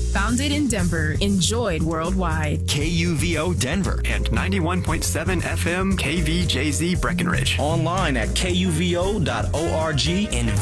Founded in Denver, enjoyed worldwide. KUVO Denver and 91.7 FM KVJZ Breckenridge. Online at kuvo.org and